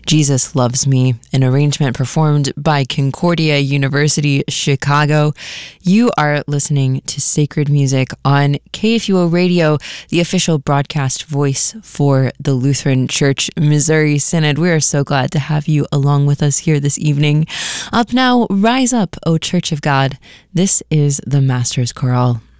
Jesus Loves Me, an arrangement performed by Concordia University, Chicago. You are listening to Sacred Music on KFUO Radio, the official broadcast voice for the Lutheran Church Missouri Synod. We are so glad to have you along with us here this evening. Up now, Rise Up, O Church of God. This is the Master's Chorale.